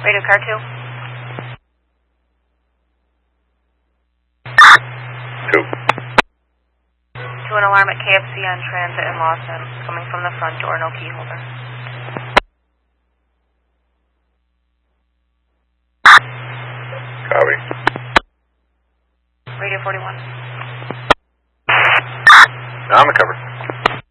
Radio car 2. 2. To an alarm at KFC on Transit in Lawson, coming from the front door, no key holder. Copy. Radio 41. On the cover.